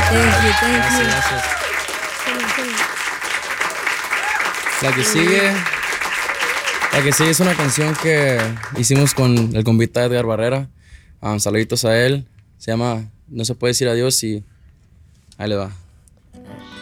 Thank you, thank Gracias, you. gracias. La que sigue es una canción que hicimos con el convita Edgar Barrera. Saluditos a él. Se llama No se puede decir adiós y ahí le va.